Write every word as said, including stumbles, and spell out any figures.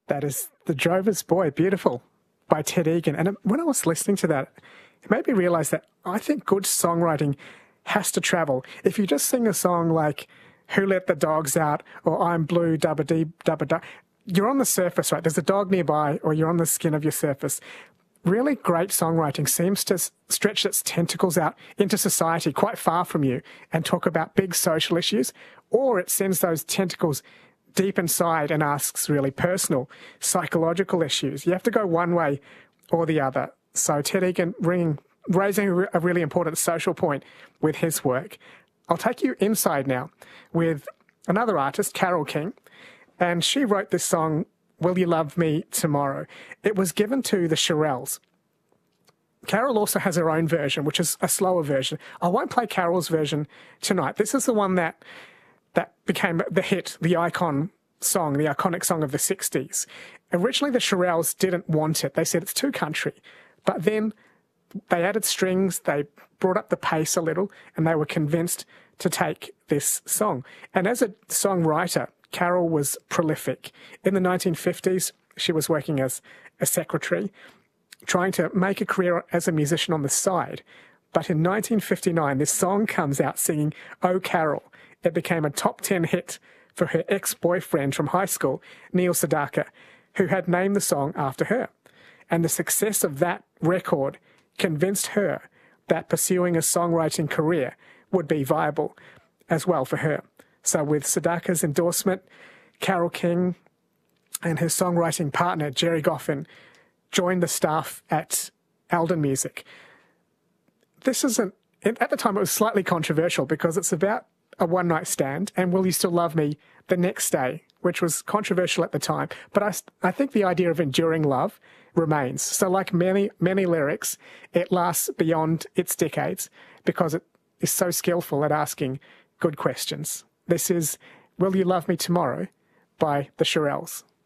That is The Drover's Boy, beautiful, by Ted Egan. And when I was listening to that, it made me realise that I think good songwriting has to travel. If you just sing a song like Who Let the Dogs Out or I'm Blue, Dubba Dee, Dubba Da, you're on the surface, right? There's a dog nearby or you're on the skin of your surface. Really great songwriting seems to stretch its tentacles out into society quite far from you and talk about big social issues, or it sends those tentacles deep inside and asks really personal, psychological issues. You have to go one way or the other. So Ted Egan ringing, raising a really important social point with his work. I'll take you inside now with another artist, Carole King, and she wrote this song, Will You Love Me Tomorrow? It was given to the Shirelles. Carole also has her own version, which is a slower version. I won't play Carole's version tonight. This is the one that that became the hit, the icon song, the iconic song of the sixties. Originally, the Shirelles didn't want it. They said it's too country. But then they added strings, they brought up the pace a little, and they were convinced to take this song. And as a songwriter, Carole was prolific. In the nineteen fifties, she was working as a secretary, trying to make a career as a musician on the side. But in nineteen fifty-nine, this song comes out singing, Oh, Carole. It became a top ten hit for her ex-boyfriend from high school, Neil Sedaka, who had named the song after her. And the success of that record convinced her that pursuing a songwriting career would be viable as well for her. So with Sedaka's endorsement, Carole King and her songwriting partner, Gerry Goffin, joined the staff at Alden Music. This isn't, at the time it was slightly controversial because it's about a one-night stand and Will You Still Love Me the next day, which was controversial at the time. But I, I think the idea of enduring love remains. So like many, many lyrics, it lasts beyond its decades because it is so skillful at asking good questions. This is Will You Love Me Tomorrow by the Shirelles.